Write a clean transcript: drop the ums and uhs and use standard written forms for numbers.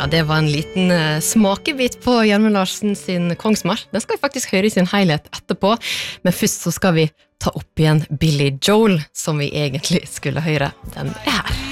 Ja, det var en liten smakebit på Gjermund Larsen sin Kongsmarsj. Den skal vi faktisk høre i sin helhet etterpå, men først så skal vi ta opp igjen Billy Joel, som vi egentlig skulle høre. Den her.